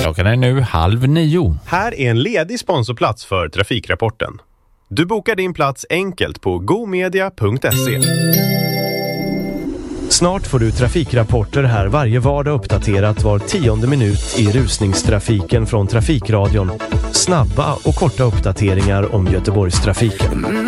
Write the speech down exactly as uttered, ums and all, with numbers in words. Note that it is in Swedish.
Klockan är nu halv nio. Här är en ledig sponsorplats för Trafikrapporten. Du bokar din plats enkelt på gomedia punkt se. Snart får du trafikrapporter här varje vardag uppdaterat var tionde minut i rusningstrafiken från Trafikradion. Snabba och korta uppdateringar om Göteborgstrafiken.